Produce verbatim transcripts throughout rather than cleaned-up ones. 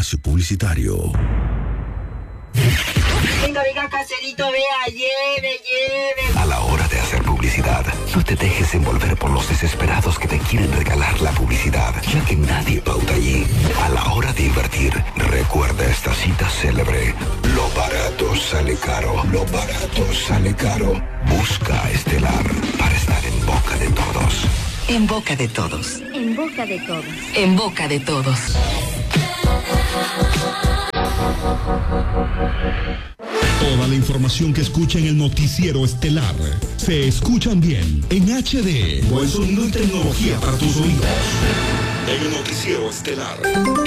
espacio publicitario. Venga, venga, caserito, vea, lleve, lleve. A la hora de hacer publicidad, no te dejes envolver por los desesperados que te quieren regalar la publicidad, ya que nadie pauta allí. A la hora de invertir, recuerda esta cita célebre. Lo barato sale caro, lo barato sale caro. Busca a Estelar para estar en boca de todos. En boca de todos. En boca de todos. En boca de todos. Toda la información que escucha en el noticiero estelar se escuchan bien en H D. Buen sonido y tecnología para tus oídos. En el noticiero estelar.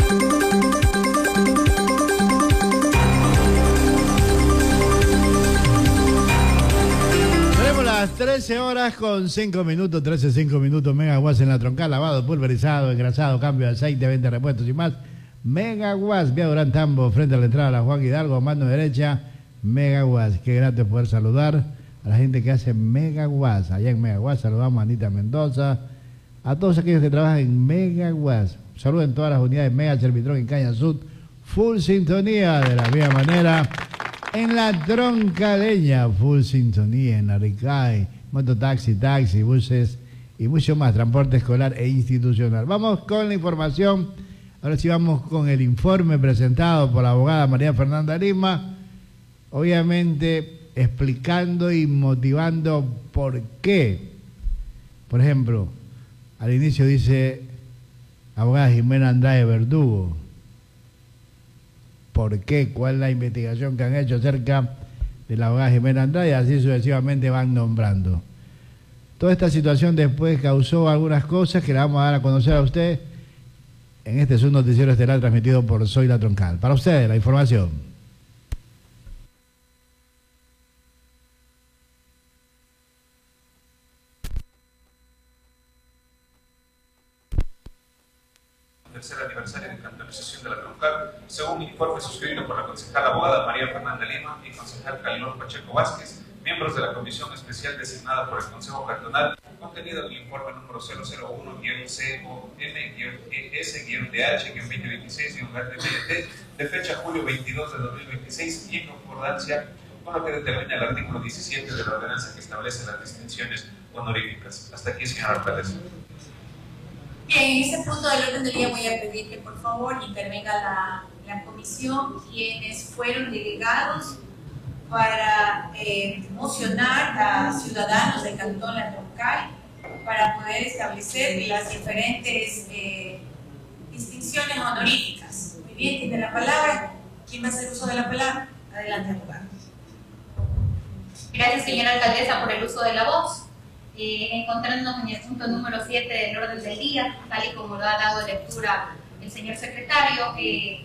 Tenemos las trece horas con cinco minutos, trece, cinco minutos. Megawatt en la troncal, lavado, pulverizado, engrasado, cambio de aceite, venta de repuestos y más. Megawatt, vía Durán Tambo, frente a la entrada de la Juan Hidalgo, mano derecha. Megawatt, qué grato poder saludar a la gente que hace Megawatt. Allá en Megawatt saludamos a Anita Mendoza, a todos aquellos que trabajan en Megawatt. Saluden todas las unidades Mega Servitron en Caña Sud. Full sintonía de la misma manera en la Troncaleña. Full sintonía en Aricay, mototaxi, taxi, buses y mucho más, transporte escolar e institucional. Vamos con la información. Ahora sí vamos con el informe presentado por la abogada María Fernanda Lima. Obviamente explicando y motivando por qué. Por ejemplo, al inicio dice abogada Jimena Andrade Verdugo. ¿Por qué? ¿Cuál es la investigación que han hecho acerca de la abogada Jimena Andrade? Así sucesivamente van nombrando. Toda esta situación después causó algunas cosas que la vamos a dar a conocer a usted en este es un noticiero estelar transmitido por Soy la Troncal. Para ustedes la información. Tercer aniversario de canonización de la Troncal, según informe suscrito por la concejal abogada María Fernanda Lima y concejal Calimón Pacheco Vázquez, miembros de la comisión especial designada por el Consejo Cantonal, contenido en el informe número cero cero uno C O M E S D H veinte veintiséis G D M T de fecha julio veintidós de dos mil veintiséis y en concordancia con lo que determina el artículo diecisiete de la ordenanza que establece las distinciones honoríficas. Hasta aquí, señora alcaldesa. Bien, en este punto del orden del día voy a pedir que por favor intervenga la, la comisión, quienes fueron delegados para eh, mocionar a ciudadanos del Cantón La Troncal para poder establecer las diferentes eh, distinciones honoríficas. Muy bien, tiene la palabra. ¿Quién va a hacer uso de la palabra? Adelante, abogado. Gracias, señora alcaldesa, por el uso de la voz. Eh, encontrándonos en el punto número siete del orden del día, tal y como lo ha dado lectura el señor secretario, eh,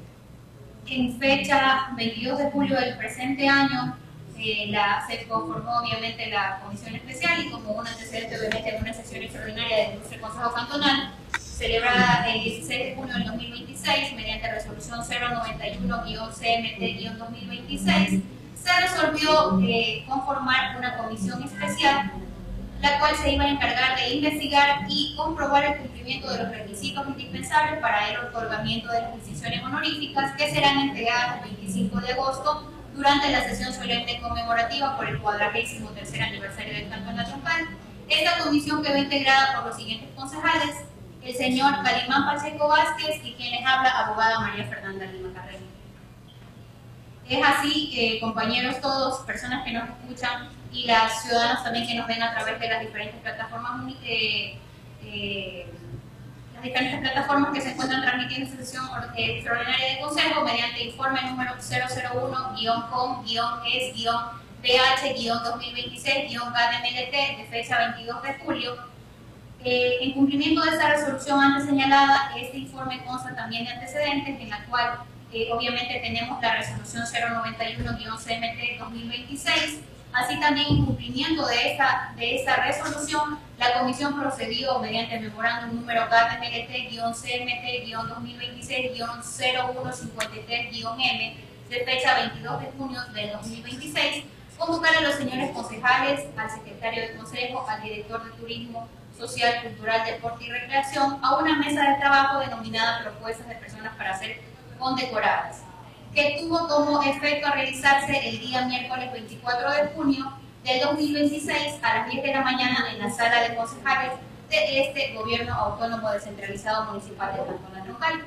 en fecha veintidós de julio del presente año, eh, la, se conformó obviamente la comisión especial y como un antecedente obviamente de una sesión extraordinaria del Ilustre Consejo Cantonal, celebrada el dieciséis de junio del dos mil veintiséis, mediante resolución cero noventa y uno C M T dos mil veintiséis, se resolvió eh, conformar una comisión especial la cual se iba a encargar de investigar y comprobar el cumplimiento de los requisitos indispensables para el otorgamiento de las distinciones honoríficas que serán entregadas el veinticinco de agosto durante la sesión solemne conmemorativa por el cuadragésimo tercer aniversario del Cantón La Troncal. Esta comisión quedó integrada por los siguientes concejales: el señor Calimán Pacheco Vázquez y quien les habla, abogada María Fernanda Lima Carrera. Es así, eh, compañeros todos, personas que nos escuchan y las ciudadanas también que nos ven a través de las diferentes plataformas eh, eh, las diferentes plataformas que se encuentran transmitiendo esta sesión extraordinaria de consejo mediante informe número cero cero uno com S D H dos mil veintiséis G D M L T de fecha veintidós de julio. Eh, en cumplimiento de esta resolución antes señalada, este informe consta también de antecedentes en la cual eh, obviamente tenemos la resolución cero noventa y uno C M T dos mil veintiséis. Así también, en cumplimiento de esta, de esta resolución, la Comisión procedió mediante memorándum número G D M L T C M T dos mil veintiséis cero uno cincuenta y tres M de fecha veintidós de junio del dos mil veintiséis, convocar a los señores concejales, al secretario de Consejo, al director de Turismo Social, Cultural, Deporte y Recreación a una mesa de trabajo denominada Propuestas de Personas para hacer condecoradas, que tuvo como efecto a realizarse el día miércoles veinticuatro de junio del dos mil veintiséis a las diez de la mañana en la sala de concejales de este Gobierno Autónomo Descentralizado Municipal de Cantón La Troncal.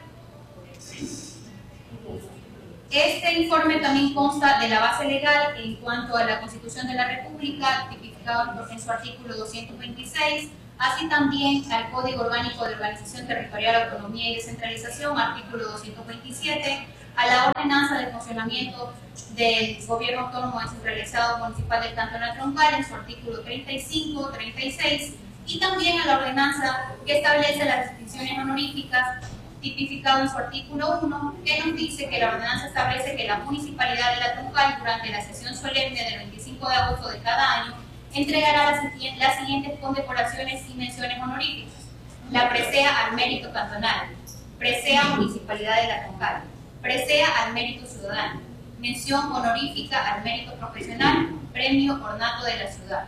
Este informe también consta de la base legal en cuanto a la Constitución de la República, tipificado en su artículo doscientos veintiséis, así también al Código Orgánico de Organización Territorial, Autonomía y Descentralización, artículo doscientos veintisiete, a la Ordenanza de Funcionamiento del Gobierno Autónomo Descentralizado Municipal del Cantón La Troncal, en su artículo treinta y cinco, treinta y seis, y también a la ordenanza que establece las distinciones honoríficas, tipificado en su artículo uno, que nos dice que la ordenanza establece que la Municipalidad de La Troncal, durante la sesión solemne del veinticinco de agosto de cada año, entregará las, las siguientes condecoraciones y menciones honoríficas: la presea al mérito cantonal, presea Municipalidad de La Troncal, presea al mérito ciudadano, mención honorífica al mérito profesional, premio ornato de la ciudad.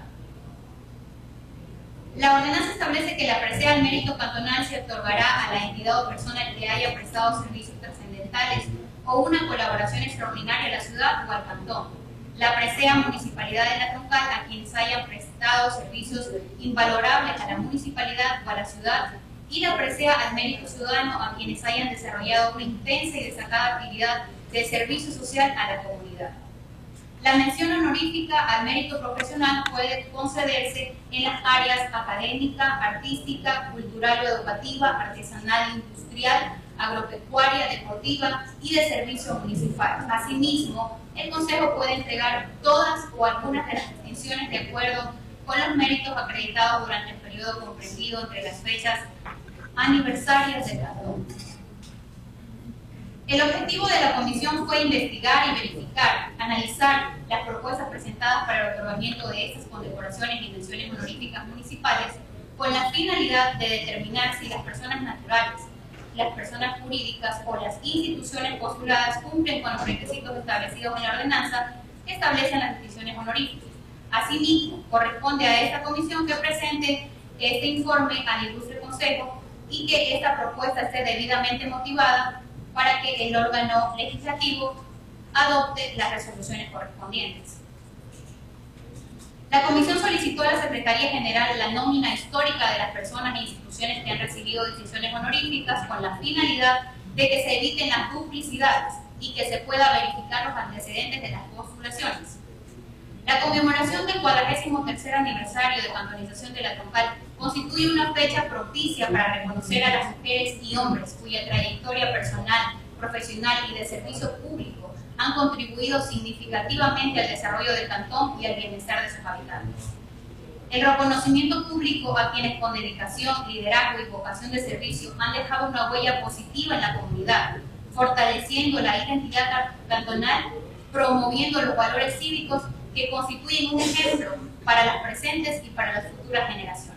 La ordenanza establece que la presea al mérito cantonal se otorgará a la entidad o persona que haya prestado servicios trascendentales o una colaboración extraordinaria a la ciudad o al cantón. La presea Municipalidad de La Troncal a quienes hayan prestado servicios invalorables a la municipalidad o a la ciudad, y la presea al mérito ciudadano a quienes hayan desarrollado una intensa y destacada actividad de servicio social a la comunidad. La mención honorífica al mérito profesional puede concederse en las áreas académica, artística, cultural o educativa, artesanal, industrial, agropecuaria, deportiva y de servicio municipal. Asimismo, el Consejo puede entregar todas o algunas de las distinciones de acuerdo con los méritos acreditados durante el periodo comprendido entre las fechas aniversarias del cantón. El objetivo de la comisión fue investigar y verificar, analizar las propuestas presentadas para el otorgamiento de estas condecoraciones y menciones honoríficas municipales con la finalidad de determinar si las personas naturales, las personas jurídicas o las instituciones postuladas cumplen con los requisitos establecidos en la ordenanza que establecen las distinciones honoríficas. Asimismo, corresponde a esta comisión que presente este informe al ilustre Consejo y que esta propuesta esté debidamente motivada para que el órgano legislativo adopte las resoluciones correspondientes. La Comisión solicitó a la Secretaría General la nómina histórica de las personas e instituciones que han recibido distinciones honoríficas con la finalidad de que se eviten las duplicidades y que se pueda verificar los antecedentes de las postulaciones. La conmemoración del cuadragésimo tercer aniversario de cantonización de La Troncal constituye una fecha propicia para reconocer a las mujeres y hombres cuya trayectoria personal, profesional y de servicio público han contribuido significativamente al desarrollo del cantón y al bienestar de sus habitantes. El reconocimiento público a quienes con dedicación, liderazgo y vocación de servicio han dejado una huella positiva en la comunidad, fortaleciendo la identidad cantonal, promoviendo los valores cívicos que constituyen un ejemplo para las presentes y para las futuras generaciones.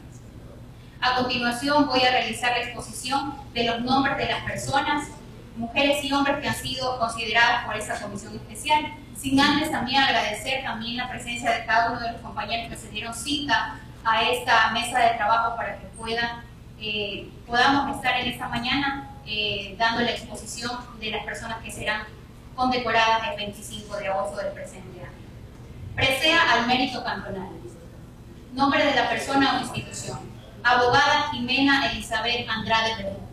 A continuación voy a realizar la exposición de los nombres de las personas, mujeres y hombres que han sido consideradas por esta comisión especial, sin antes también agradecer también la presencia de cada uno de los compañeros que se dieron cita a esta mesa de trabajo para que puedan, eh, podamos estar en esta mañana eh, dando la exposición de las personas que serán condecoradas el veinticinco de agosto del presente año. Presea al mérito cantonal. Nombre de la persona o institución: abogada Jimena Elizabeth Andrade Verdugo.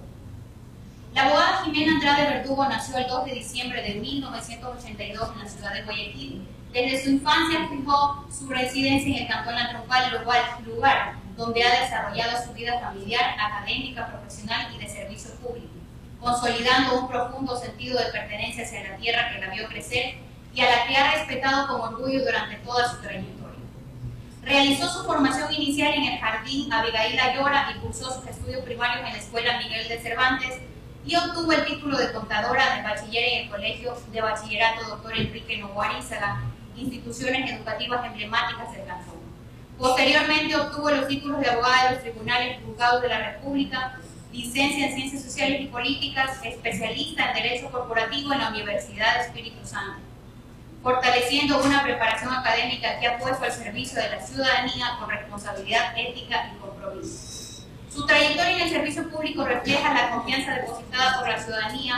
La abogada Jimena Andrade Verdugo nació el dos de diciembre de mil novecientos ochenta y dos en la ciudad de Guayaquil. Desde su infancia fijó su residencia en el Cantón La Troncal, lugar donde ha desarrollado su vida familiar, académica, profesional y de servicio público, consolidando un profundo sentido de pertenencia hacia la tierra que la vio crecer y a la que ha respetado con orgullo durante toda su trayectoria. Realizó su formación inicial en el Jardín Abigail Ayora y cursó sus estudios primarios en la Escuela Miguel de Cervantes y obtuvo el título de contadora de bachiller en el Colegio de Bachillerato Doctor Enrique Novoa Arizaga, instituciones educativas emblemáticas del cantón. Posteriormente obtuvo los títulos de abogada de los tribunales y juzgados de la República, licencia en Ciencias Sociales y Políticas, especialista en Derecho Corporativo en la Universidad de Espíritu Santo, fortaleciendo una preparación académica que ha puesto al servicio de la ciudadanía con responsabilidad ética y compromiso. Su trayectoria en el servicio público refleja la confianza depositada por la ciudadanía y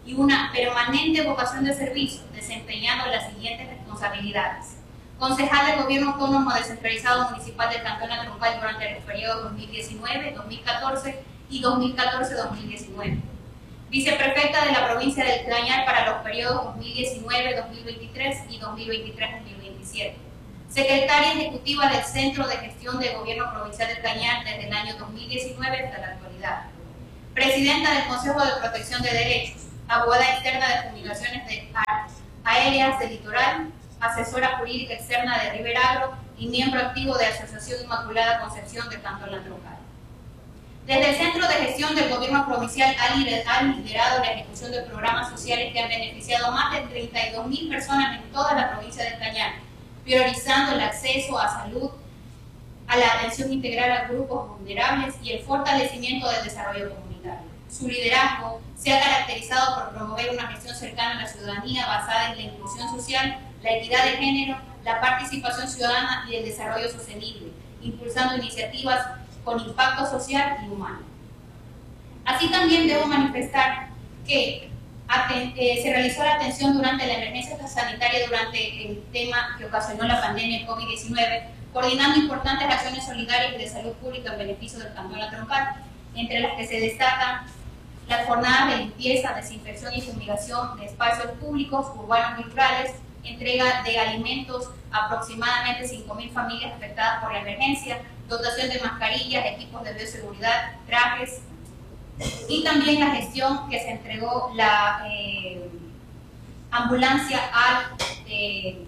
y una permanente vocación de servicio, desempeñando las siguientes responsabilidades: concejal del Gobierno Autónomo Descentralizado Municipal del Cantón La Troncal durante los periodos dos mil diecinueve, dos mil catorce y dos mil catorce a dos mil diecinueve. Viceprefecta de la provincia del Cañar para los periodos dos mil diecinueve, dos mil veintitrés y dos mil veintitrés, dos mil veintisiete. Secretaria Ejecutiva del Centro de Gestión de Gobierno Provincial del Cañar desde el año dos mil diecinueve hasta la actualidad. Presidenta del Consejo de Protección de Derechos, abogada externa de fumigaciones de aéreas del litoral, asesora jurídica externa de Riveragro y miembro activo de Asociación Inmaculada Concepción del Cantón La Troncal. Desde el Centro de Gestión del Gobierno Provincial ha liderado la ejecución de programas sociales que han beneficiado a más de treinta y dos mil personas en toda la provincia del Cañar, priorizando el acceso a salud, a la atención integral a grupos vulnerables y el fortalecimiento del desarrollo comunitario. Su liderazgo se ha caracterizado por promover una gestión cercana a la ciudadanía basada en la inclusión social, la equidad de género, la participación ciudadana y el desarrollo sostenible, impulsando iniciativas con impacto social y humano. Así también debo manifestar que eh, se realizó la atención durante la emergencia sanitaria durante el tema que ocasionó la pandemia COVID diecinueve, coordinando importantes acciones solidarias y de salud pública en beneficio del Cantón La Troncal, entre las que se destacan las jornadas de limpieza, desinfección y fumigación de espacios públicos, urbanos y rurales, entrega de alimentos a aproximadamente cinco mil familias afectadas por la emergencia, dotación de mascarillas, equipos de bioseguridad, trajes, y también la gestión que se entregó la eh, ambulancia al, eh,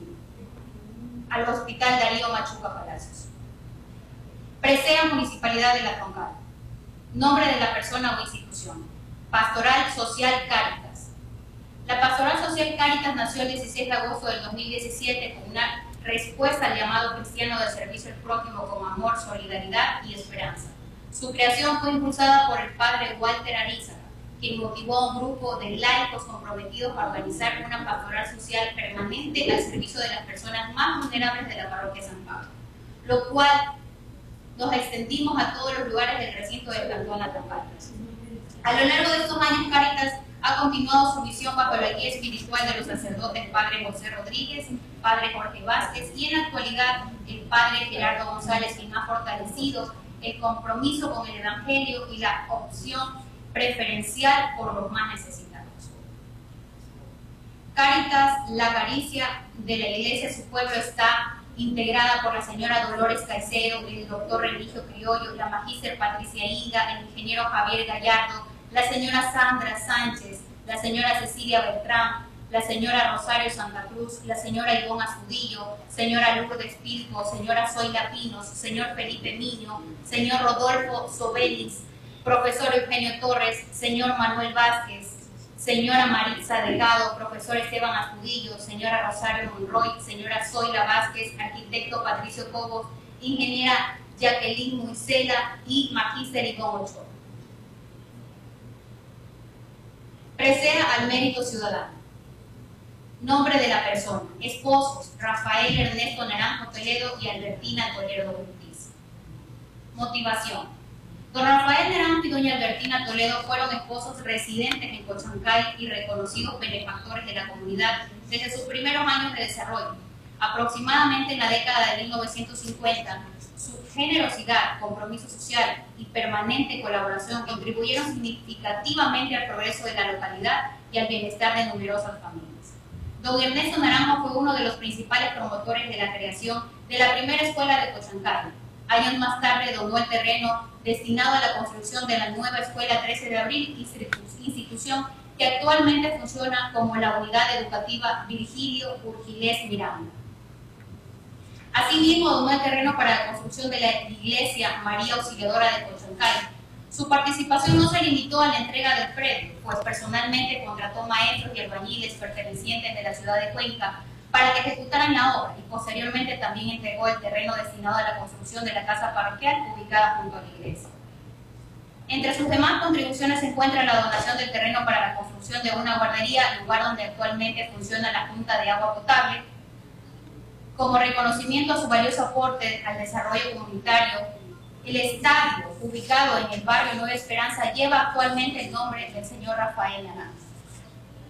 al Hospital Darío Machuca Palacios. Presea Municipalidad de La Troncal. Nombre de la persona o institución: Pastoral Social Cáritas. La Pastoral Social Cáritas nació el dieciséis de agosto del dos mil diecisiete con una respuesta al llamado cristiano de servicio al prójimo con amor, solidaridad y esperanza. Su creación fue impulsada por el padre Walter Ariza, quien motivó a un grupo de laicos comprometidos a organizar una pastoral social permanente al servicio de las personas más vulnerables de la parroquia San Pablo, lo cual nos extendimos a todos los lugares del recinto del Cantón La Troncal. A lo largo de estos años, Cáritas ha continuado su misión bajo la guía espiritual de los sacerdotes Padre José Rodríguez, Padre Jorge Vázquez y en la actualidad el Padre Gerardo González, quien ha fortalecido el compromiso con el Evangelio y la opción preferencial por los más necesitados. Cáritas, la caricia de la Iglesia de su pueblo, está integrada por la señora Dolores Caicedo, el doctor Remigio Criollo, la magíster Patricia Inga, el ingeniero Javier Gallardo, la señora Sandra Sánchez, la señora Cecilia Beltrán, la señora Rosario Santa Cruz, la señora Ivonne Azudillo, señora Lourdes Pilco, señora Zoila Pinos, señor Felipe Miño, señor Rodolfo Sobelis, profesor Eugenio Torres, señor Manuel Vázquez, señora Maritza Delgado, profesor Esteban Azudillo, señora Rosario Monroy, señora Zoila Vázquez, arquitecto Patricio Cobos, ingeniera Jacqueline Muisela y magíster Ivonne Ochoa. Presea al mérito ciudadano. Nombre de la persona: esposos Rafael Ernesto Naranjo Toledo y Albertina Toledo Ortiz. Motivación: don Rafael Naranjo y doña Albertina Toledo fueron esposos residentes en Cochancay y reconocidos benefactores de la comunidad desde sus primeros años de desarrollo. Aproximadamente en la década de mil novecientos cincuenta, su generosidad, compromiso social y permanente colaboración contribuyeron significativamente al progreso de la localidad y al bienestar de numerosas familias. Don Ernesto Naranjo fue uno de los principales promotores de la creación de la primera escuela de Cochancay. Años más tarde donó el terreno destinado a la construcción de la nueva Escuela trece de abril, institución que actualmente funciona como la Unidad Educativa Virgilio Urgilés Miranda. Asimismo, donó el terreno para la construcción de la Iglesia María Auxiliadora de Cochancay. Su participación no se limitó a la entrega del predio, pues personalmente contrató maestros y albañiles pertenecientes de la ciudad de Cuenca para que ejecutaran la obra y posteriormente también entregó el terreno destinado a la construcción de la casa parroquial ubicada junto a la iglesia. Entre sus demás contribuciones se encuentra la donación del terreno para la construcción de una guardería, lugar donde actualmente funciona la Junta de Agua Potable. Como reconocimiento a su valioso aporte al desarrollo comunitario, el estadio, ubicado en el barrio Nueva Esperanza, lleva actualmente el nombre del señor Rafael Naranjo.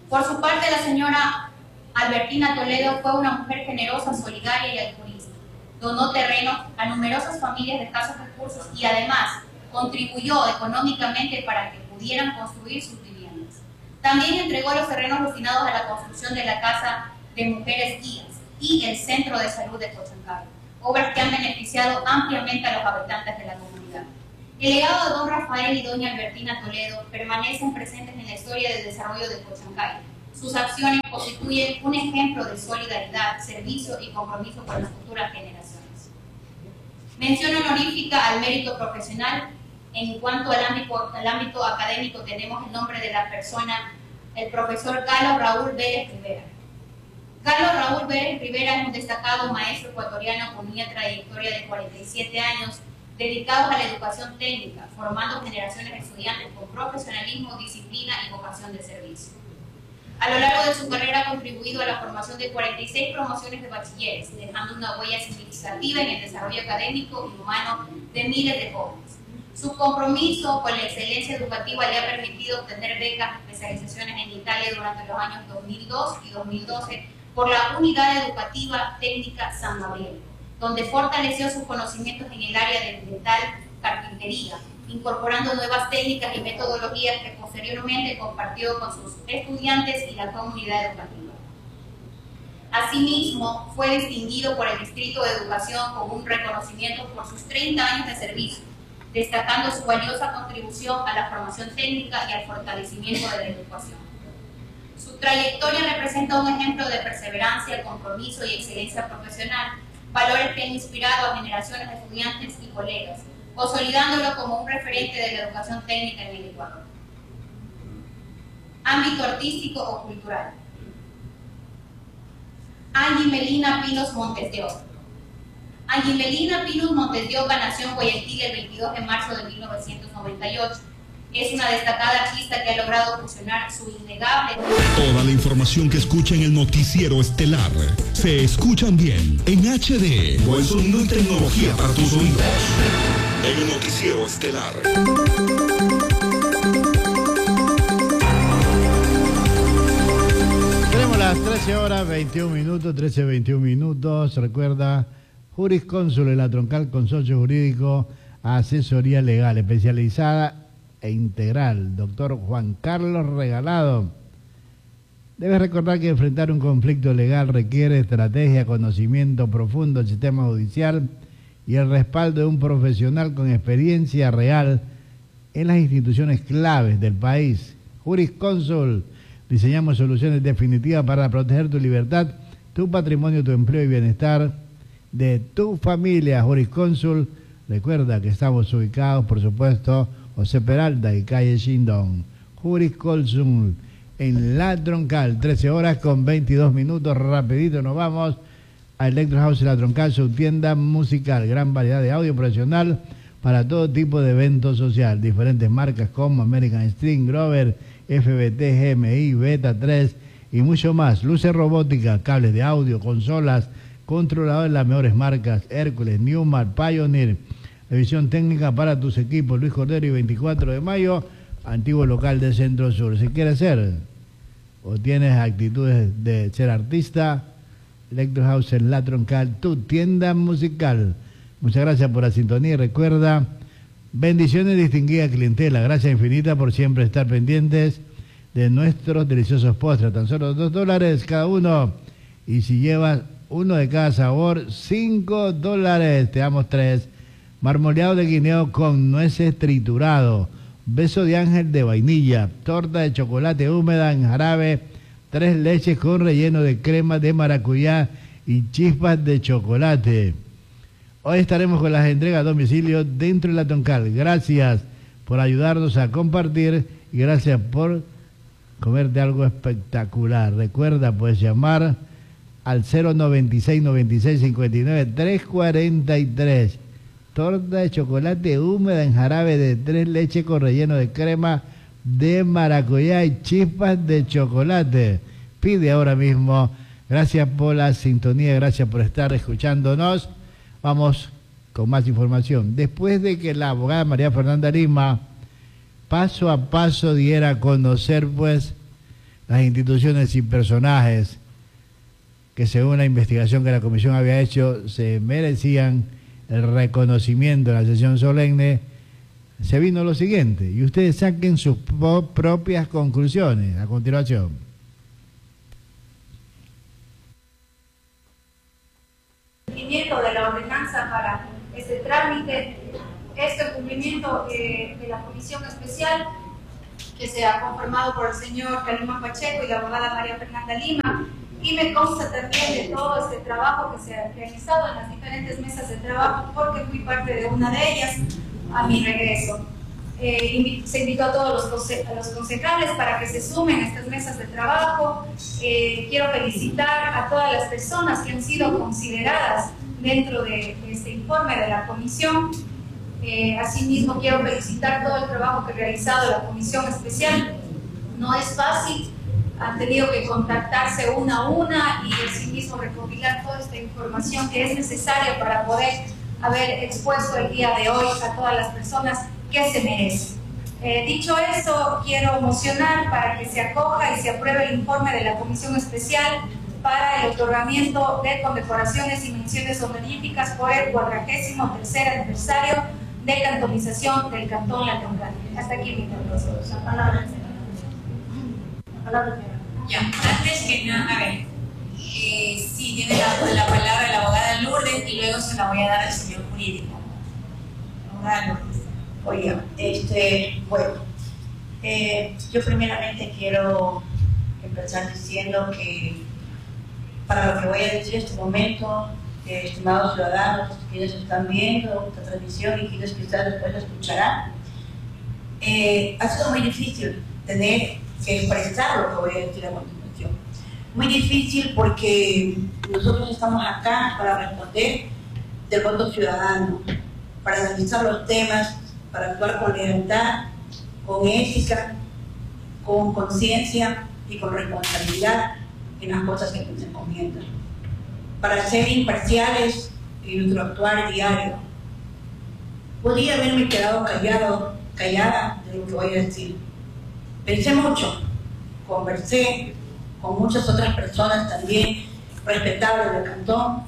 Por su parte, la señora Albertina Toledo fue una mujer generosa, solidaria y altruista. Donó terrenos a numerosas familias de escasos recursos y además contribuyó económicamente para que pudieran construir sus viviendas. También entregó los terrenos destinados a la construcción de la Casa de Mujeres Guías y el Centro de Salud de Cochancay, obras que han beneficiado ampliamente a los habitantes de la comunidad. El legado de don Rafael y doña Albertina Toledo permanecen presentes en la historia del desarrollo de Cochancay. Sus acciones constituyen un ejemplo de solidaridad, servicio y compromiso con las futuras generaciones. Mención honorífica al mérito profesional. En cuanto al ámbito, al ámbito académico, tenemos el nombre de la persona, el profesor Galo Raúl Vélez Rivera. Galo Raúl Vélez Rivera es un destacado maestro ecuatoriano con una trayectoria de cuarenta y siete años, dedicados a la educación técnica, formando generaciones de estudiantes con profesionalismo, disciplina y vocación de servicio. A lo largo de su carrera ha contribuido a la formación de cuarenta y seis promociones de bachilleres, dejando una huella significativa en el desarrollo académico y humano de miles de jóvenes. Su compromiso con la excelencia educativa le ha permitido obtener becas de especializaciones en Italia durante los años dos mil dos y dos mil doce por la Unidad Educativa Técnica San Gabriel, donde fortaleció sus conocimientos en el área de metal carpintería, incorporando nuevas técnicas y metodologías que posteriormente compartió con sus estudiantes y la comunidad educativa. Asimismo, fue distinguido por el Distrito de Educación con un reconocimiento por sus treinta años de servicio, destacando su valiosa contribución a la formación técnica y al fortalecimiento de la educación. Su trayectoria representa un ejemplo de perseverancia, compromiso y excelencia profesional, valores que han inspirado a generaciones de estudiantes y colegas, consolidándolo como un referente de la educación técnica en el Ecuador. Ámbito artístico o cultural. Angie Melina Pinos Montes de Oca. Angie Melina Pinos Montes de Oca nació en Guayaquil el veintidós de marzo de mil novecientos noventa y ocho. Es una destacada artista que ha logrado fusionar su innegable... Toda la información que escucha en el noticiero estelar se escuchan bien en H D. Buen sonido y tecnología para tus oídos. En el noticiero estelar. Tenemos las trece horas veintiún minutos, trece veintiún minutos. Recuerda, Juriscónsul en la Troncal, consorcio jurídico, asesoría legal especializada e integral, doctor Juan Carlos Regalado. Debes recordar que enfrentar un conflicto legal requiere estrategia, conocimiento profundo del sistema judicial y el respaldo de un profesional con experiencia real en las instituciones claves del país. Juriscónsul, diseñamos soluciones definitivas para proteger tu libertad, tu patrimonio, tu empleo y bienestar de tu familia. Juriscónsul, recuerda que estamos ubicados, por supuesto, José Peralta y calle Shindon. Juriscónsul en La Troncal, trece horas con veintidós minutos. Rapidito nos vamos a Electro House en La Troncal, su tienda musical, gran variedad de audio profesional para todo tipo de evento social, diferentes marcas como American String, Grover, F B T, G M I, Beta tres y mucho más. Luces robóticas, cables de audio, consolas, controladores de las mejores marcas, Hércules, Newmar, Pioneer. Revisión técnica para tus equipos, Luis Cordero y veinticuatro de mayo, antiguo local de Centro Sur. Si quieres ser o tienes actitudes de ser artista, Electro House en La Troncal, tu tienda musical. Muchas gracias por la sintonía y recuerda, bendiciones distinguida clientela, gracias infinita por siempre estar pendientes de nuestros deliciosos postres, tan solo dos dólares cada uno, y si llevas uno de cada sabor, cinco dólares, te damos tres. Marmoleado de guineo con nueces triturado, beso de ángel de vainilla, torta de chocolate húmeda en jarabe, tres leches con relleno de crema de maracuyá y chispas de chocolate. Hoy estaremos con las entregas a domicilio dentro de La Troncal. Gracias por ayudarnos a compartir y gracias por comerte algo espectacular. Recuerda, puedes llamar al cero noventa y seis, noventa y seis, cincuenta y nueve, trescientos cuarenta y tres. Torta de chocolate húmeda en jarabe de tres leches con relleno de crema de maracuyá y chispas de chocolate. Pide ahora mismo. Gracias por la sintonía, gracias por estar escuchándonos. Vamos con más información. Después de que la abogada María Fernanda Lima paso a paso diera a conocer pues las instituciones y personajes que según la investigación que la comisión había hecho se merecían el reconocimiento en la sesión solemne, se vino lo siguiente, y ustedes saquen sus propias conclusiones a continuación. Cumplimiento de la ordenanza para este trámite, este cumplimiento eh, de la comisión especial que se ha conformado por el señor Calimán Pacheco y la abogada María Fernanda Lima, y me consta también de todo este trabajo que se ha realizado en las diferentes mesas de trabajo, porque fui parte de una de ellas a mi regreso. Eh, se invitó a todos los, conse a los concejales para que se sumen a estas mesas de trabajo. Eh, quiero felicitar a todas las personas que han sido consideradas dentro de, de este informe de la comisión. Eh, asimismo, quiero felicitar todo el trabajo que ha realizado la comisión especial. No es fácil, han tenido que contactarse una a una y asimismo recopilar toda esta información que es necesaria para poder haber expuesto el día de hoy a todas las personas que se merecen. Eh, dicho esto, quiero mocionar para que se acoja y se apruebe el informe de la comisión especial para el otorgamiento de condecoraciones y menciones honoríficas por el cuadragésimo tercer aniversario de cantonización del Cantón La Troncal. Hasta aquí mi intervención. La palabra. La palabra. Ya, antes que nada, a ver, eh, sí, tiene la, la palabra la abogada Lourdes y luego se la voy a dar al señor jurídico. Abogada Lourdes. Oiga, este, bueno, eh, yo primeramente quiero empezar diciendo que para lo que voy a decir en este momento, eh, estimados ciudadanos, quienes están viendo esta transmisión y quienes quizás después la escucharán, eh, ha sido muy difícil tener que expresar lo que voy a decir a continuación. Muy difícil porque nosotros estamos acá para responder del voto ciudadano, para analizar los temas, para actuar con lealtad, con ética, con conciencia y con responsabilidad en las cosas que nos encomiendan, para ser imparciales en nuestro actuar diario. Podría haberme quedado callado, callada de lo que voy a decir. Pensé mucho, conversé con muchas otras personas también respetables del cantón,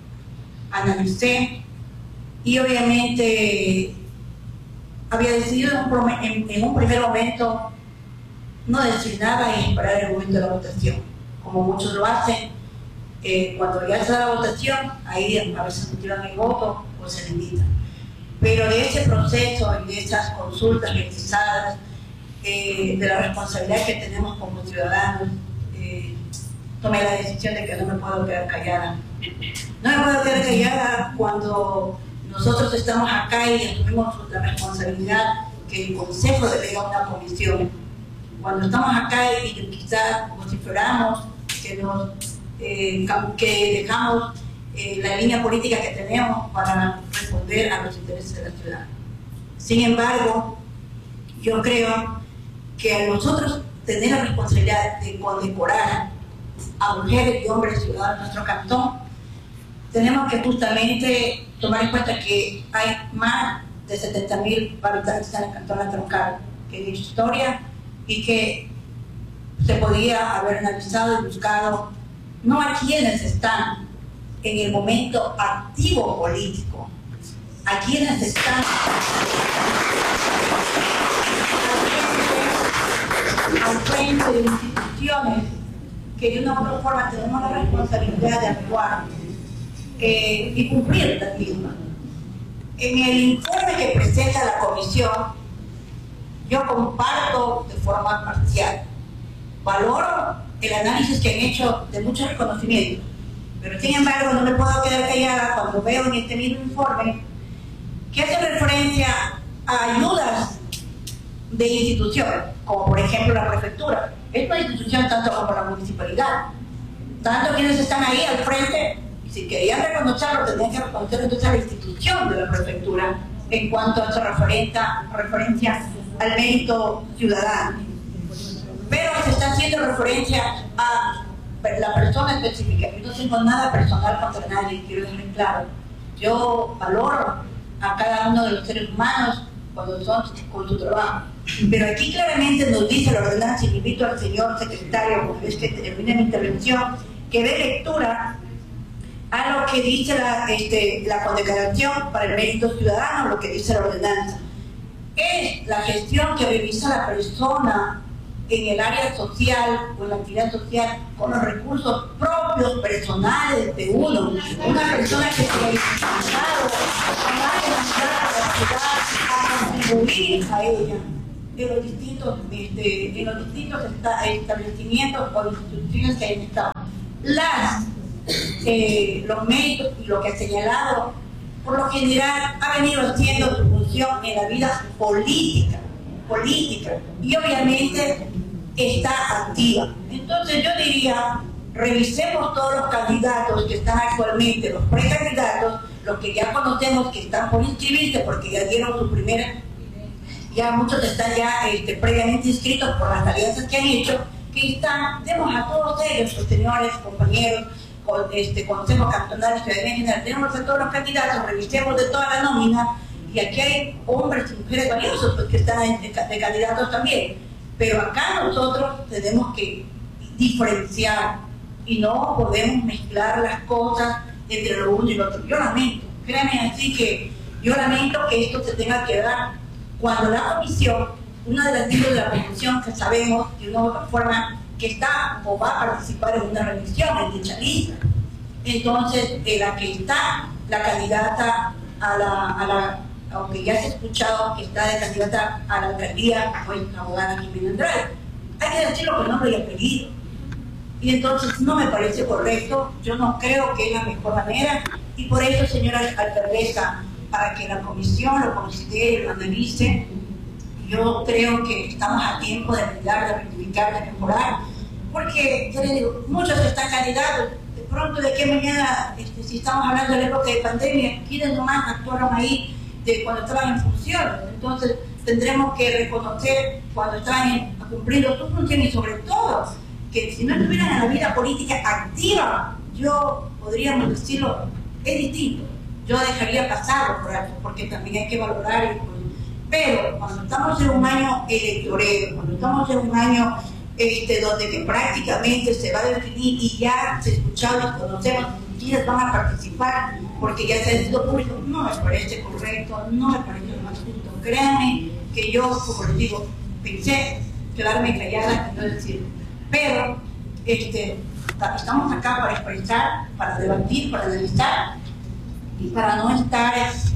analicé y obviamente había decidido en un, en, en un primer momento no decir nada y esperar el momento de la votación, como muchos lo hacen. Eh, cuando ya se da la votación, ahí a veces retiran el voto o se limitan. Pero de ese proceso y de esas consultas realizadas, eh, de la responsabilidad que tenemos como ciudadanos, eh, tomé la decisión de que no me puedo quedar callada. No me puedo quedar callada cuando nosotros estamos acá y asumimos la responsabilidad que el Consejo delega a una comisión. Cuando estamos acá y quizás vociferamos, que, nos, eh, que dejamos eh, la línea política que tenemos para responder a los intereses de la ciudad. Sin embargo, yo creo que a nosotros tener la responsabilidad de condecorar a mujeres y hombres ciudadanos de nuestro cantón, tenemos que justamente tomar en cuenta que hay más de setenta mil habitantes en el Cantón La Troncal, que es historia y que se podía haber analizado y buscado no a quienes están en el momento activo político, a quienes están al frente de instituciones que de una u otra forma tenemos la responsabilidad de actuar eh, y cumplir la misma. En el informe que presenta la comisión, yo comparto de forma parcial. Valoro el análisis que han hecho de muchos reconocimientos, pero sin embargo no me puedo quedar callada cuando veo en este mismo informe que hace referencia a ayudas de instituciones, como por ejemplo la prefectura. Es una institución tanto como la municipalidad, tanto quienes están ahí al frente, y si querían reconocerlo, tendrían que reconocer entonces a la institución de la prefectura en cuanto a su referencia, referencia al mérito ciudadano. Pero se está haciendo referencia a la persona específica. Yo no tengo nada personal contra nadie, quiero dejar claro. Yo valoro a cada uno de los seres humanos cuando son con su trabajo. Pero aquí claramente nos dice la ordenanza, y invito al señor secretario, una vez que termine mi intervención, que dé lectura a lo que dice la, este, la condeclaración para el mérito ciudadano, lo que dice la ordenanza. Es la gestión que revisa la persona en el área social o en la actividad social con los recursos propios, personales de uno. Una persona que se ha identificado a contribuir a ella en los distintos, este, en los distintos establecimientos o instituciones que hay en el Estado. Las, eh, los méritos y lo que ha señalado, por lo general, ha venido haciendo su función en la vida política, política, y obviamente está activa. Entonces yo diría, revisemos todos los candidatos que están actualmente, los precandidatos, los que ya conocemos que están por inscribirse porque ya dieron su primera, ya muchos están ya este, previamente inscritos por las alianzas que han hecho, que están, demos a todos ellos, los señores, compañeros, con, este, Consejo Cantonal, Ciudadanía General, tenemos a todos los candidatos, revisemos de toda la nómina, y aquí hay hombres y mujeres valiosos pues, que están de, de candidatos también. Pero acá nosotros tenemos que diferenciar y no podemos mezclar las cosas entre lo uno y lo otro. Yo lamento, créanme así que yo lamento que esto se tenga que dar cuando la comisión, una de las líderes de la comisión que sabemos de una u otra forma que está o va a participar en una revisión en dicha lista. Entonces, de la que está la candidata a la, a la aunque ya se ha escuchado que está de candidata a la alcaldía, pues la abogada Jimena Andrade. Hay que decirlo con nombre y apellido. Y entonces no me parece correcto, yo no creo que es la mejor manera, y por eso, señora alcaldesa, para que la comisión lo considere, lo analice, yo creo que estamos a tiempo de ayudar, de rectificar, de mejorar, porque, ya les digo, muchos están candidatos, de pronto de qué mañana, este, si estamos hablando de la época de pandemia, ¿quiénes nomás actuaron ahí de cuando estaban en función? Entonces tendremos que reconocer cuando están cumpliendo su función, y sobre todo que si no estuvieran en la vida política activa, yo podríamos decirlo, es distinto, yo dejaría pasarlo por alto, porque también hay que valorar el, pero cuando estamos en un año electorero, cuando estamos en un año este, donde que prácticamente se va a definir y ya se escuchamos, conocemos quiénes van a participar, porque ya se ha sido público, no me parece correcto, no me parece lo más justo. Créanme que yo, como les digo, pensé quedarme callada y no decirlo. Pero este, estamos acá para expresar, para debatir, para analizar y para no estar,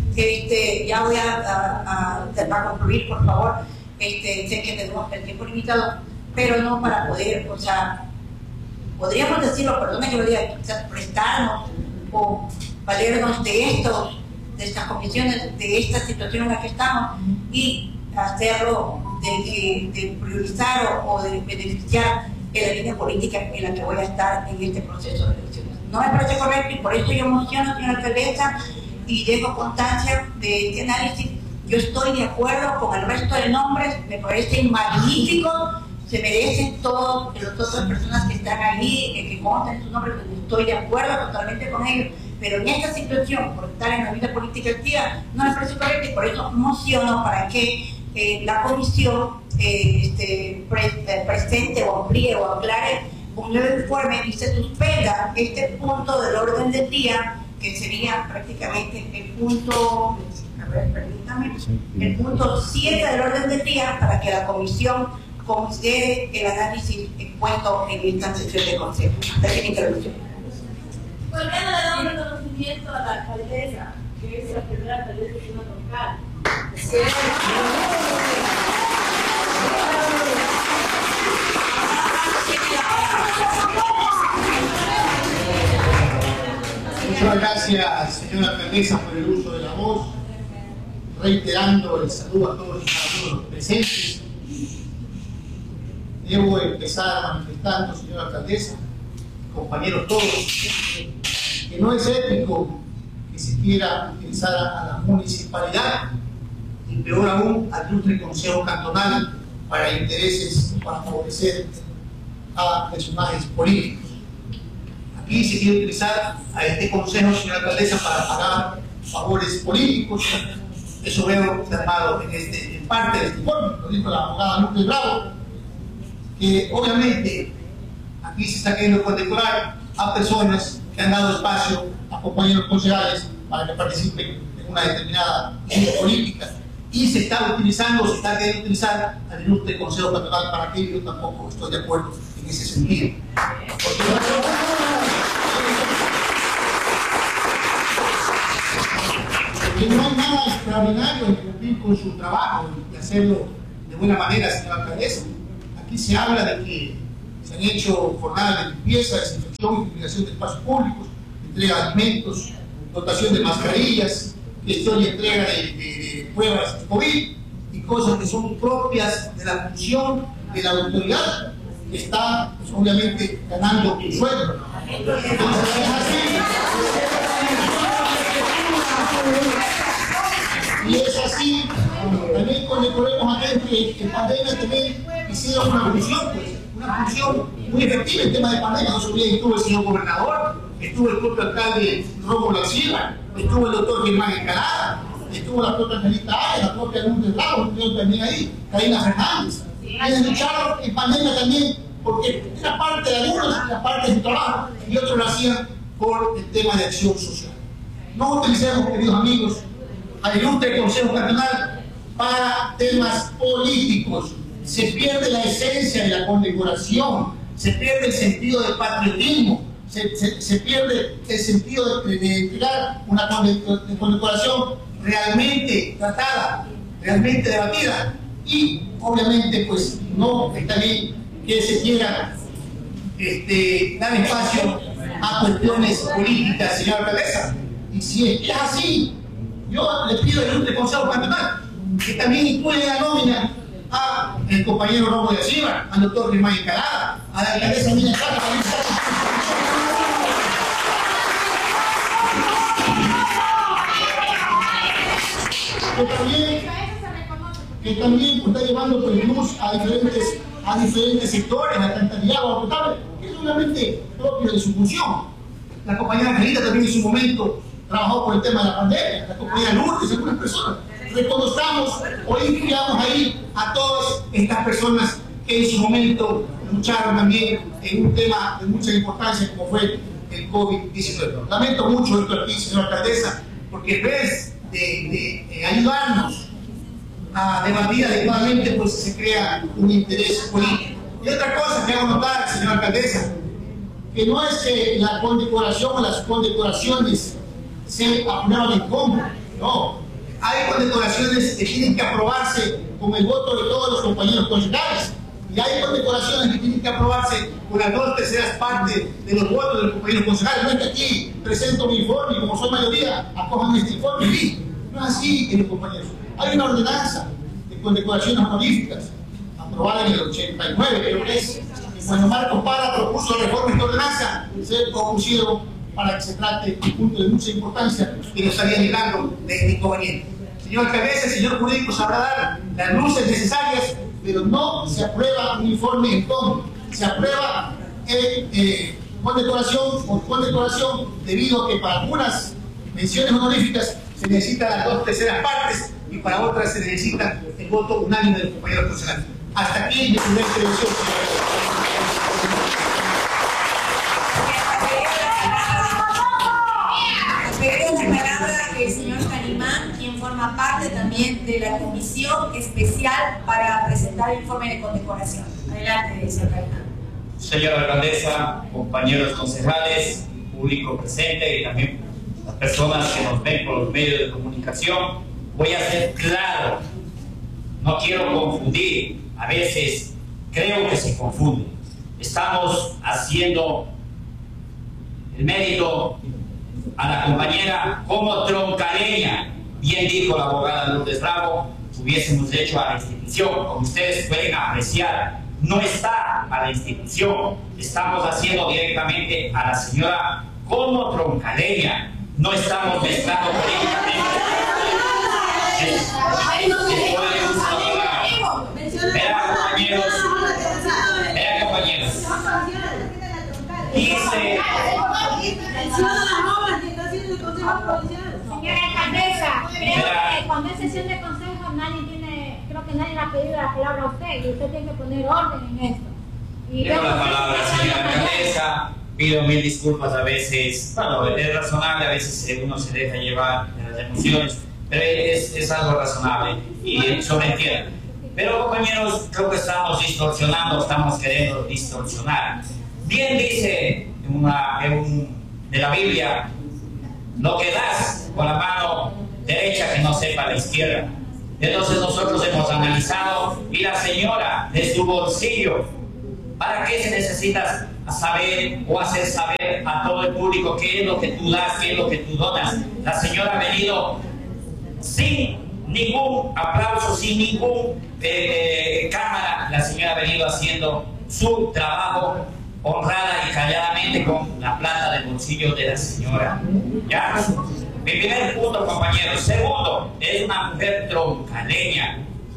este, ya voy a, a, a, a concluir, por favor, este, sé que tenemos el tiempo limitado, pero no para poder, o sea, podríamos decirlo, perdón que lo diga, quizás prestarnos o valernos de esto, de estas comisiones, de esta situación en la que estamos, y hacerlo de, de priorizar o, o de beneficiar en la línea política en la que voy a estar en este proceso de elecciones. No me parece correcto, y por eso yo emociono, señora alcaldesa, y dejo constancia de este análisis. Yo estoy de acuerdo con el resto de nombres, me parecen magníficos, se merecen todos las otras personas que están ahí, eh, que constan su nombre, pues estoy de acuerdo totalmente con ellos, pero en esta situación, por estar en la vida política activa, no me parece correcto, y por eso emociono para que eh, la comisión eh, este, pre, eh, presente o amplíe o aclare un nuevo informe y se suspenda este punto del orden del día, que sería prácticamente el punto, a ver, permítame, el punto siete del orden del día, para que la comisión considere el análisis expuesto en esta sesión de consejo. Hasta aquí mi intervención. ¿Por qué no le damos reconocimiento a la alcaldesa, que es la primera alcaldesa de una local? Sí. Muchas gracias, señora alcaldesa, por el uso de la voz, reiterando el saludo a todos y cada uno de los presentes. Debo empezar manifestando, señora alcaldesa, compañeros todos, que no es ético que se quiera utilizar a la municipalidad y peor aún al ilustre Consejo Cantonal para intereses, para favorecer a personajes políticos. Aquí se quiere utilizar a este consejo, señora alcaldesa, para pagar favores políticos, Eso veo plasmado en, este, en parte de este informe, lo dijo la abogada Lourdes Bravo, que obviamente aquí se está queriendo condecorar a personas que han dado espacio a compañeros concejales para que participen en una determinada política, y se está utilizando, se está queriendo utilizar al ilustre Consejo Cantonal para que yo tampoco estoy de acuerdo en ese sentido. Porque Porque no hay nada extraordinario en cumplir con su trabajo y hacerlo de buena manera, señora alcaldesa. Aquí se habla de que se han hecho jornadas de limpieza, desinfección y utilización de espacios públicos, entrega de alimentos, dotación de mascarillas, gestión y entrega de, de, de pruebas de COVID y cosas que son propias de la función de la autoridad que está, pues, obviamente, ganando un sueldo. Entonces, es así. Y es así, también condecoremos a aquellos que en pandemia también hicieron una función, pues, una función muy efectiva en tema de pandemia. No se olviden, estuvo el señor gobernador, estuvo el propio alcalde Rómulo Laxilva, estuvo el doctor Germán Encalada, estuvo la propia Angelita Arias, la propia Lourdes Bravo, yo también ahí, Karina Fernández. Ellos lucharon en pandemia también porque era parte de algunos, era parte de su trabajo, y otros lo hacían por el tema de acción social. No utilicemos, queridos amigos, al ilustre Consejo Cantonal para temas políticos. Se pierde la esencia de la condecoración, se pierde el sentido del patriotismo, se, se, se pierde el sentido de, de entregar una condecoración realmente tratada, realmente debatida, y obviamente pues no está bien que se quiera este, dar espacio a cuestiones políticas, señora alcaldesa. Y si es así, yo le pido al ilustre Consejo Cantonal que también incluya la nómina a el compañero Rómulo Laxilva, al doctor Germán Encalada, a la alcaldesa Mina Chapa, que también, que también está llevando pues, luz a diferentes, a diferentes sectores, alcantarillado, agua potable, que es obviamente propio de su función. La compañera Angelita también en su momento trabajó por el tema de la pandemia, la compañera Lourdes, algunas personas. Reconozcamos o incluyamos ahí a todas estas personas que en su momento lucharon también en un tema de mucha importancia como fue el COVID diecinueve. Lamento mucho esto aquí, señora alcaldesa, porque en vez de, de, de ayudarnos a debatir adecuadamente, pues se crea un interés político. Y otra cosa que hago notar, señora alcaldesa, que no es que la condecoración o las condecoraciones se aprueban en contra, no. Hay condecoraciones que tienen que aprobarse con el voto de todos los compañeros concejales, y hay condecoraciones que tienen que aprobarse con las dos terceras partes de los votos de los compañeros concejales. No es que aquí presento mi informe y como soy mayoría, acojan este informe y listo. No es así, queridos compañeros. Hay una ordenanza de condecoraciones honoríficas aprobada en el ochenta y nueve, creo que es. Y cuando Marcos Parra propuso la reforma de esta ordenanza, se propusieron para que se trate un punto de mucha importancia que nos estaría llegando de inconveniente. Señor alcaldesa, el señor jurídico sabrá dar las luces necesarias, pero no se aprueba un informe en contra, se aprueba en eh, condecoración o condecoración debido a que para algunas menciones honoríficas se necesitan las dos terceras partes y para otras se necesita el voto unánime del compañero concejal. Hasta aquí mi primera intervención, señor. El señor Calimán, quien forma parte también de la comisión especial para presentar el informe de condecoración. Adelante, señor Calimán. Señora alcaldesa, compañeros concejales, público presente y también las personas que nos ven por los medios de comunicación, voy a ser claro, no quiero confundir, a veces creo que se confunde. Estamos haciendo el mérito a la compañera como troncaleña, bien dijo la abogada Lourdes Bravo, hubiésemos hecho a la institución, como ustedes pueden apreciar, no está a la institución, estamos haciendo directamente a la señora como troncaleña, no estamos mezclando políticamente. Vean compañeros, vean compañeros, dice... Señora alcaldesa, Creo que cuando es sesión de consejo nadie tiene, creo que nadie le ha pedido la palabra a usted y usted tiene que poner orden en esto. Y Tengo la palabra, señora alcaldesa. Pido mil disculpas a veces. Bueno, es razonable, a veces uno se deja llevar de las emociones, pero es, es algo razonable y sobreentiende. Pero compañeros, creo que estamos distorsionando, estamos queriendo distorsionar. Bien dice una, en un, de la Biblia, lo que das con la mano derecha que no sepa la izquierda. Entonces nosotros hemos analizado y la señora de su bolsillo, ¿para qué se necesita saber o hacer saber a todo el público qué es lo que tú das, qué es lo que tú donas? La señora ha venido sin ningún aplauso, sin ningún eh, cámara. La señora ha venido haciendo su trabajo honrada y calladamente con la plata del bolsillo de la señora. ¿Ya? Mi primer punto, compañeros. Segundo, es una mujer troncaleña.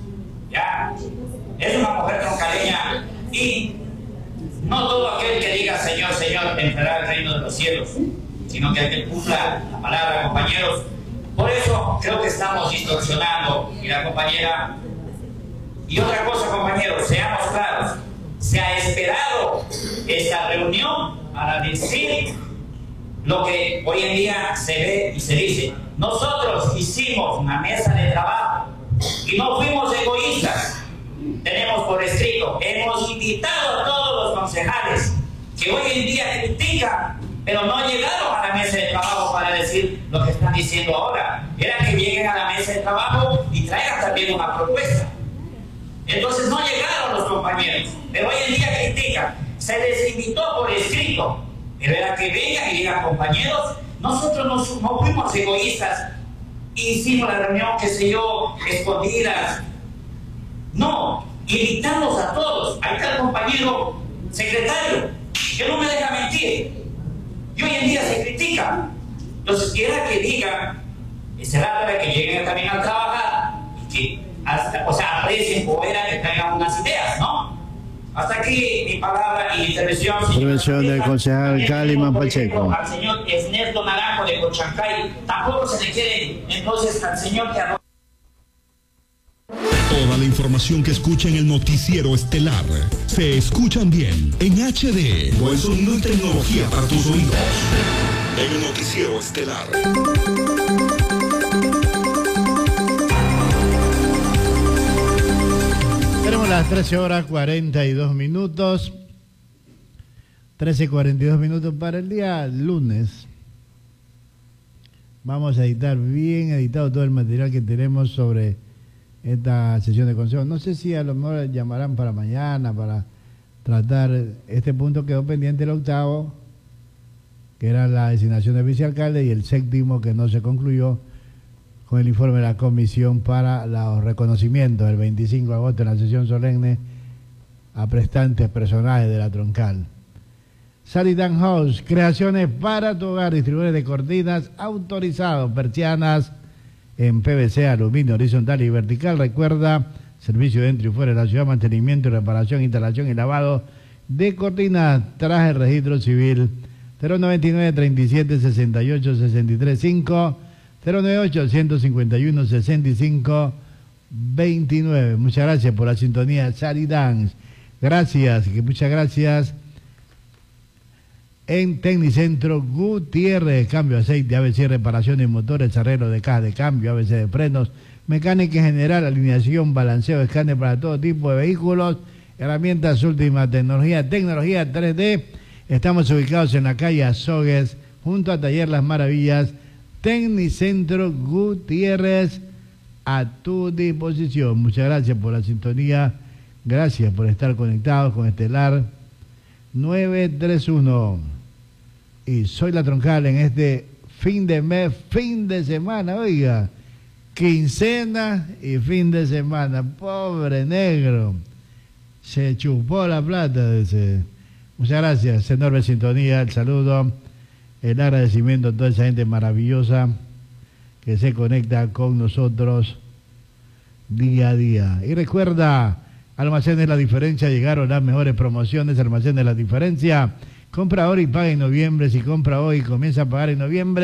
¿Ya? Es una mujer troncaleña y no todo aquel que diga Señor, Señor entrará al reino de los cielos, sino que aquel cumpla la palabra, compañeros. Por eso creo que estamos distorsionando. Y la compañera, y otra cosa, compañeros, seamos claros, se ha esperado esta reunión para decir lo que hoy en día se ve y se dice. Nosotros hicimos una mesa de trabajo y no fuimos egoístas. Tenemos por escrito, hemos invitado a todos los concejales que hoy en día critican, pero no llegaron a la mesa de trabajo para decir lo que están diciendo ahora. Era que lleguen a la mesa de trabajo y traigan también una propuesta. Entonces no llegaron los compañeros, pero hoy en día critican. Se les invitó por escrito, pero era que vengan y digan, compañeros, nosotros no, no fuimos egoístas, hicimos la reunión, qué sé yo, escondidas. No, invitamos a todos. Ahí está el compañero secretario, que no me deja mentir. Y hoy en día se critica. Entonces, quiera que digan, será para que lleguen también a trabajar y que, hasta, o sea, aprecien o era que traigan unas ideas, ¿no? Hasta aquí mi palabra y mi intervención. Intervención del concejal Caliman Pacheco. Al señor Ernesto Naranjo de Cochancay, tampoco se le quiere, entonces, al señor que arroja. Toda la información que escucha en el noticiero estelar se escuchan bien en H D. Buen sonido y tecnología para tus oídos. En el noticiero estelar. Tenemos las trece horas cuarenta y dos minutos. trece cuarenta y dos minutos para el día lunes. Vamos a editar bien editado todo el material que tenemos sobre esta sesión de consejo. No sé si a lo mejor llamarán para mañana para tratar este punto. Quedó pendiente el octavo, que era la designación de vicealcalde, y el séptimo, que no se concluyó, con el informe de la comisión para los reconocimientos del veinticinco de agosto en la sesión solemne a prestantes personajes de la troncal. Saridan House, creaciones para tu hogar, distribuidores de cortinas autorizados, persianas en P V C, aluminio horizontal y vertical. Recuerda, servicio dentro y fuera de la ciudad, mantenimiento, reparación, instalación y lavado de cortinas. Traje el registro civil cero noventa y nueve, treinta y siete, sesenta y ocho, sesenta y tres, cinco, cero noventa y ocho, ciento cincuenta y uno, sesenta y cinco, veintinueve. Muchas gracias por la sintonía, Saridan. Gracias, que muchas gracias. En Tecnicentro Gutiérrez, cambio de aceite, A B C, reparación de motores, arreglo de caja de cambio, A B C de frenos, mecánica en general, alineación, balanceo, escáner para todo tipo de vehículos, herramientas última tecnología, tecnología tres D. Estamos ubicados en la calle Azogues, junto a Taller Las Maravillas. Tecnicentro Gutiérrez, a tu disposición. Muchas gracias por la sintonía, gracias por estar conectados con Estelar nueve tres uno. Y soy la troncal en este fin de mes, fin de semana, oiga, quincena y fin de semana. Pobre negro, se chupó la plata de ese. Muchas gracias, enorme sintonía, el saludo, el agradecimiento a toda esa gente maravillosa que se conecta con nosotros día a día. Y recuerda, Almacenes La Diferencia, llegaron las mejores promociones. Almacenes La Diferencia, compra ahora y paga en noviembre. Si compra hoy y comienza a pagar en noviembre,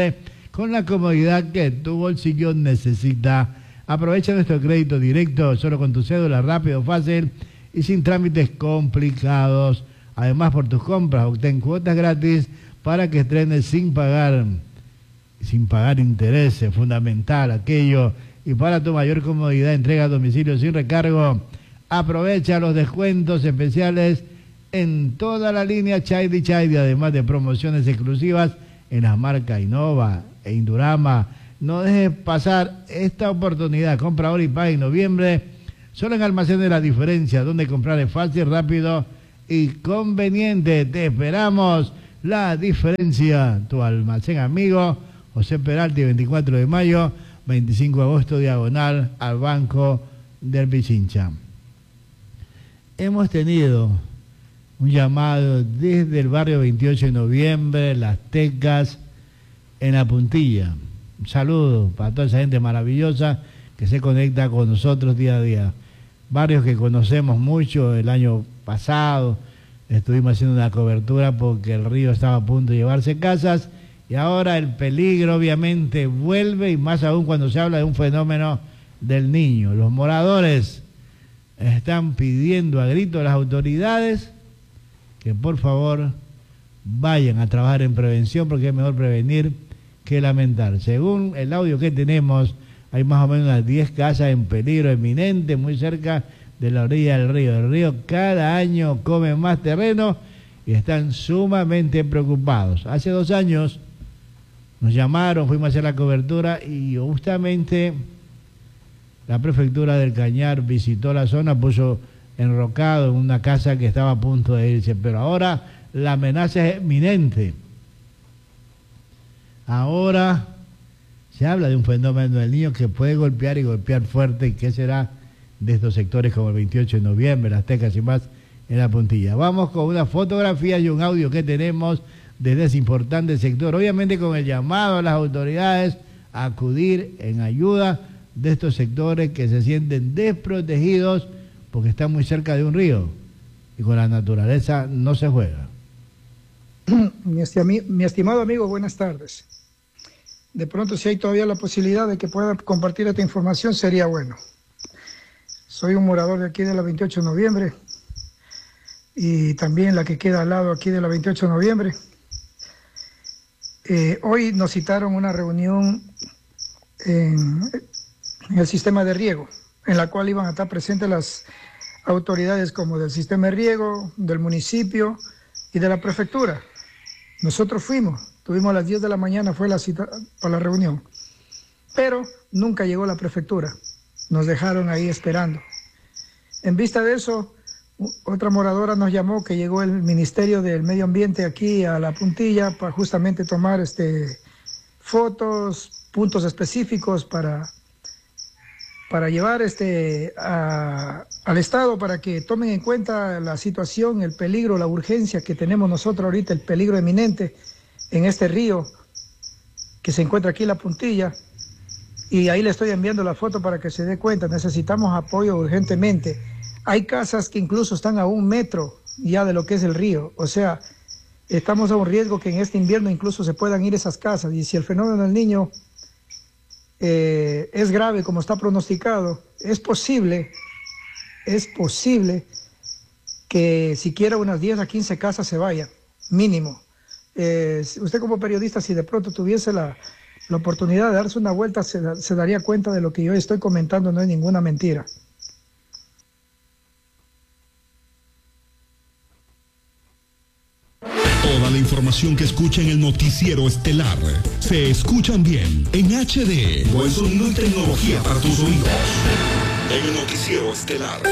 con la comodidad que tu bolsillo necesita. Aprovecha nuestro crédito directo, solo con tu cédula, rápido, fácil y sin trámites complicados. Además, por tus compras, obtén cuotas gratis para que estrenes sin pagar, sin pagar intereses, fundamental aquello. Y para tu mayor comodidad, entrega a domicilio sin recargo. Aprovecha los descuentos especiales en toda la línea Chaydi Chaydi, además de promociones exclusivas en las marcas Innova e Indurama. No dejes pasar esta oportunidad. Compra ahora y paga en noviembre. Solo en Almacén de la Diferencia, donde comprar es fácil, rápido y conveniente. Te esperamos. La Diferencia, tu almacén amigo. José Peralti, veinticuatro de mayo, veinticinco de agosto, diagonal al Banco del Pichincha. Hemos tenido un llamado desde el barrio veintiocho de noviembre, Las Tecas, en La Puntilla. Un saludo para toda esa gente maravillosa que se conecta con nosotros día a día. Barrios que conocemos mucho. El año pasado estuvimos haciendo una cobertura porque el río estaba a punto de llevarse casas y ahora el peligro obviamente vuelve, y más aún cuando se habla de un fenómeno del Niño. Los moradores están pidiendo a gritos a las autoridades que por favor vayan a trabajar en prevención, porque es mejor prevenir que lamentar. Según el audio que tenemos, hay más o menos unas diez casas en peligro eminente, muy cerca de la orilla del río. El río cada año come más terreno y están sumamente preocupados. Hace dos años nos llamaron, fuimos a hacer la cobertura y justamente la prefectura del Cañar visitó la zona, puso enrocado en una casa que estaba a punto de irse, pero ahora la amenaza es inminente. Ahora se habla de un fenómeno del Niño que puede golpear y golpear fuerte. ¿Y qué será de estos sectores como el veintiocho de noviembre, Las Tecas y más en La Puntilla? Vamos con una fotografía y un audio que tenemos desde ese importante sector, obviamente con el llamado a las autoridades a acudir en ayuda de estos sectores que se sienten desprotegidos porque están muy cerca de un río y con la naturaleza no se juega. Mi, esti mi estimado amigo, buenas tardes. De pronto, si hay todavía la posibilidad de que pueda compartir esta información, sería bueno. Soy un morador de aquí de la veintiocho de noviembre y también la que queda al lado aquí de la veintiocho de noviembre. Eh, hoy nos citaron una reunión en, en el sistema de riego, en la cual iban a estar presentes las autoridades como del sistema de riego, del municipio y de la prefectura. Nosotros fuimos, tuvimos a las diez de la mañana, fue la cita para la reunión, pero nunca llegó la prefectura, nos dejaron ahí esperando. En vista de eso, otra moradora nos llamó que llegó el Ministerio del Medio Ambiente aquí a La Puntilla para justamente tomar este, fotos, puntos específicos para, para llevar este, a, al Estado para que tomen en cuenta la situación, el peligro, la urgencia que tenemos nosotros ahorita, el peligro eminente en este río que se encuentra aquí en La Puntilla. Y ahí le estoy enviando la foto para que se dé cuenta. Necesitamos apoyo urgentemente. Hay casas que incluso están a un metro ya de lo que es el río. O sea, estamos a un riesgo que en este invierno incluso se puedan ir esas casas. Y si el fenómeno del Niño eh, es grave como está pronosticado, es posible, es posible que siquiera unas diez a quince casas se vayan, mínimo. Eh, usted como periodista, si de pronto tuviese la... la oportunidad de darse una vuelta, se, se daría cuenta de lo que yo estoy comentando, no es ninguna mentira. Toda la información que escucha en el noticiero estelar se escuchan bien en H D. Buen sonido y tecnología para tus oídos. En el noticiero estelar.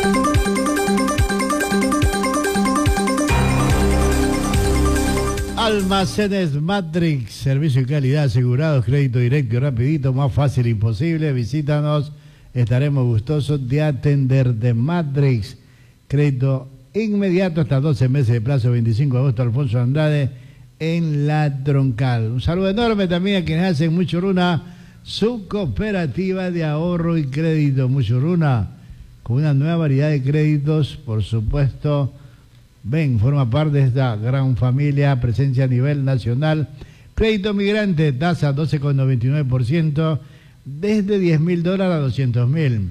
Almacenes Matrix, servicio y calidad asegurados, crédito directo y rapidito, más fácil imposible. Visítanos, estaremos gustosos de atenderte. Matrix, crédito inmediato hasta doce meses de plazo, veinticinco de agosto, Alfonso Andrade en La Troncal. Un saludo enorme también a quienes hacen Muchuruna, su cooperativa de ahorro y crédito. Muchuruna, con una nueva variedad de créditos, por supuesto. Ven, forma parte de esta gran familia, presencia a nivel nacional, Crédito migrante, tasa doce coma noventa y nueve por ciento, desde diez mil dólares a doscientos mil.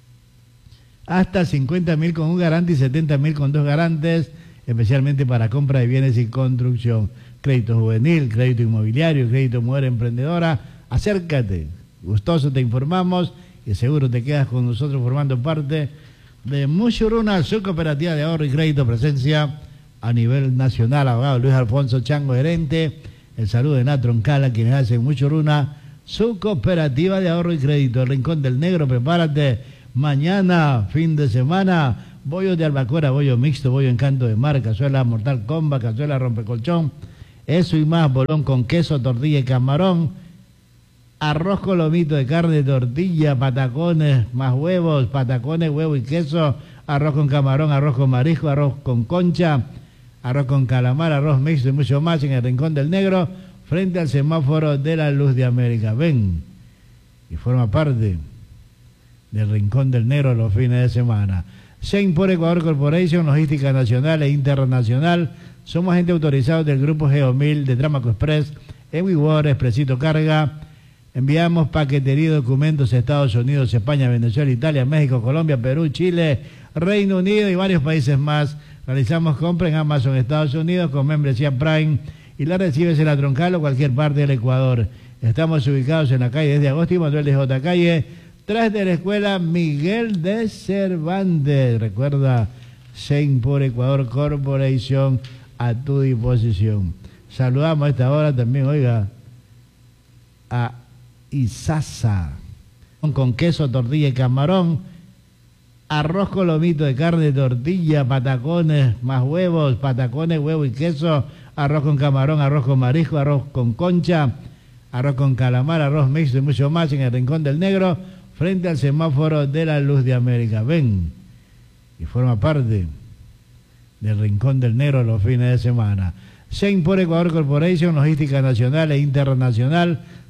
Hasta cincuenta mil con un garante y setenta mil con dos garantes, especialmente para compra de bienes y construcción. Crédito juvenil, crédito inmobiliario, crédito mujer emprendedora. Acércate, gustoso te informamos y seguro te quedas con nosotros formando parte de Muchuruna, su cooperativa de ahorro y crédito, presencia a nivel nacional. Abogado Luis Alfonso Chango, gerente. El saludo de Natron Cala, quienes hacen Muchuruna, su cooperativa de ahorro y crédito. El Rincón del Negro, prepárate. Mañana, fin de semana, bollos de albacora, bollo mixto, bollo encanto de mar, cazuela mortal comba, cazuela rompecolchón, eso y más, bolón con queso, tortilla y camarón, arroz con lomito de carne, tortilla, patacones, más huevos, patacones, huevo y queso, arroz con camarón, arroz con marisco, arroz con concha, arroz con calamar, arroz mixto y mucho más en el Rincón del Negro, frente al semáforo de la Luz de América. Ven y forma parte del Rincón del Negro los fines de semana. Shane por Ecuador Corporation, logística nacional e internacional. Somos agentes autorizados del Grupo Geomil de Trámaco Express, en WeWorld, Expresito Carga. Enviamos paquetería y documentos a Estados Unidos, España, Venezuela, Italia, México, Colombia, Perú, Chile, Reino Unido y varios países más. Realizamos compra en Amazon Estados Unidos con membresía Prime y la recibes en la Troncal o cualquier parte del Ecuador. Estamos ubicados en la calle desde Agosto y Manuel de J. Calle, tras de la escuela Miguel de Cervantes. Recuerda, Shane por Ecuador Corporation a tu disposición. Saludamos a esta hora también, oiga, a Isasa, con queso, tortilla y camarón, arroz con lomito de carne, tortilla, patacones, más huevos, patacones, huevo y queso, arroz con camarón, arroz con marisco, arroz con concha, arroz con calamar, arroz mixto y mucho más en el Rincón del Negro, frente al semáforo de la Luz de América. Ven y forma parte del Rincón del Negro los fines de semana. Shane por Ecuador Corporation, logística nacional e internacional.